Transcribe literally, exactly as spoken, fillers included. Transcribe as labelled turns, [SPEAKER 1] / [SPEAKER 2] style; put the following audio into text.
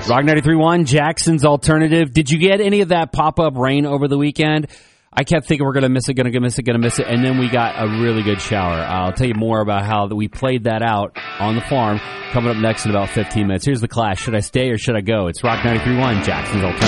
[SPEAKER 1] Rock ninety-three point one, Jackson's Alternative. Did you get any of that pop-up rain over the weekend? I kept thinking we're going to miss it, going to miss it, going to miss it, and then we got a really good shower. I'll tell you more about how we played that out on the farm coming up next in about fifteen minutes. Here's The Clash. Should I stay or should I go? It's Rock ninety-three point one, Jackson's Alternative.